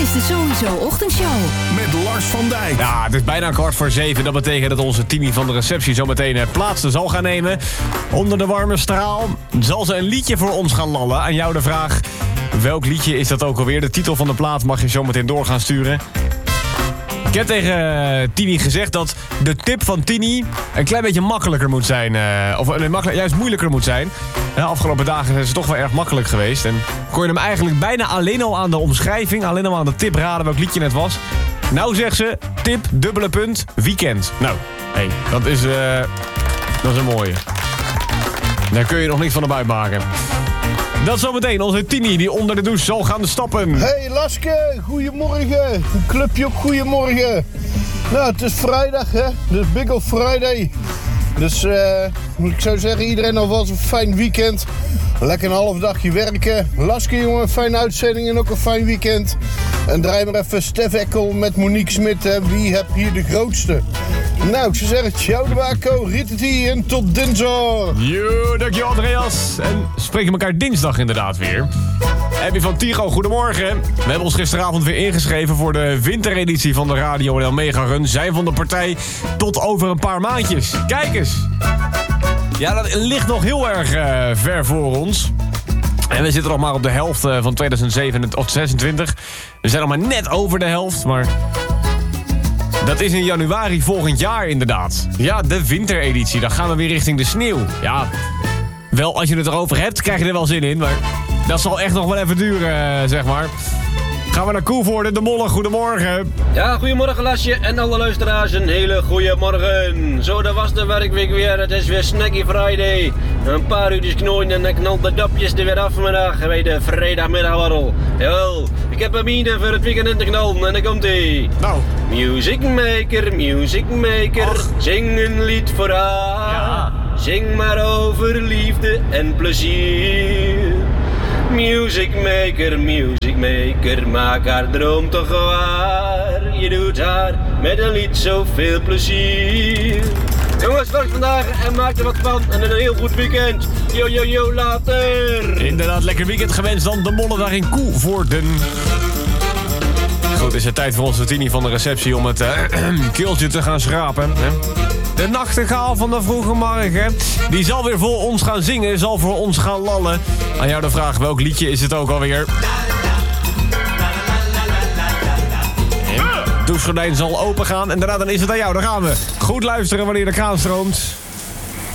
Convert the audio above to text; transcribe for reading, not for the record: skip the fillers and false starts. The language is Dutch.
is de Sowieso Ochtendshow. Met Lars van Dijk. Ja, het is bijna 6:15. Dat betekent dat onze Tini van de receptie zo meteen plaats zal gaan nemen. Onder de warme straal zal ze een liedje voor ons gaan lallen. Aan jou de vraag, welk liedje is dat ook alweer? De titel van de plaat mag je zo meteen door gaan sturen. Ik heb tegen Tini gezegd dat de tip van Tini een klein beetje makkelijker moet zijn. Juist moeilijker moet zijn. De afgelopen dagen zijn ze toch wel erg makkelijk geweest. En kon je hem eigenlijk bijna alleen al aan de omschrijving, alleen al aan de tip raden welk liedje het was. Nou zegt ze, tip, dubbele punt, weekend. Nou, hey, dat is een mooie. Daar kun je nog niks van hem uitmaken. Dat zometeen onze Tini die onder de douche zal gaan stappen. Hey Laske, goedemorgen. Een clubje op goedemorgen. Nou, het is vrijdag hè, dus Big Ol' Friday. Dus ik zou zeggen, iedereen alvast een fijn weekend. Lekker een half dagje werken. Laske jongen, een fijne uitzending en ook een fijn weekend. En draai maar even Stef Eckel met Monique Smit. Wie heb hier de grootste? Nou, ik zou zeggen, ciao de Baco, Ritteti en tot dinsdag. Yo, dankjewel Andreas. En spreken elkaar dinsdag inderdaad weer. Abby van Tigo, goedemorgen. We hebben ons gisteravond weer ingeschreven voor de wintereditie van de Radio NL Mega Run. Zijn van de partij tot over een paar maandjes. Kijk eens. Ja, dat ligt nog heel erg ver voor ons. En we zitten nog maar op de helft van 2026. We zijn nog maar net over de helft, maar dat is in januari volgend jaar inderdaad. Ja, de wintereditie. Dan gaan we weer richting de sneeuw. Ja, wel als je het erover hebt, krijg je er wel zin in. Maar dat zal echt nog wel even duren, zeg maar. Gaan we naar Koevoorde, de Molle, goedemorgen. Ja, goedemorgen Lasje en alle luisteraars, een hele goede morgen. Zo, dat was de werkweek weer, het is weer Snacky Friday. Een paar uurtjes knooien en dan knalt de dapjes er weer af vanmiddag bij de vrijdagmiddagwarrel. Jawel, ik heb een mine voor het weekend in te knallen en dan komt ie. Nou. Music maker, Och. zing een lied voor haar. Ja. Zing maar over liefde en plezier. Music maker, maak haar droom toch waar. Je doet haar met een lied zoveel plezier. Jongens, werk vandaag en maak er wat van en een heel goed weekend. Yo, later. Inderdaad, lekker weekend gewenst dan de Molle daar in Koevoorden. Goed, is het tijd voor onze Tini van de receptie om het keeltje te gaan schrapen. Hè? De nachtegaal van de vroege morgen, die zal weer voor ons gaan zingen, zal voor ons gaan lallen. Aan jou de vraag, welk liedje is het ook alweer? Het douchegordijn zal open gaan en daarna dan is het aan jou, daar gaan we. Goed luisteren wanneer de kraan stroomt.